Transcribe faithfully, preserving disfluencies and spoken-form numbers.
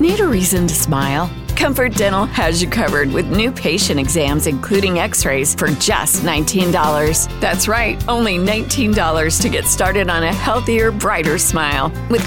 need a reason to smile? Comfort Dental has you covered with new patient exams, including x-rays, for just nineteen dollars. That's right, only nineteen dollars to get started on a healthier, brighter smile. With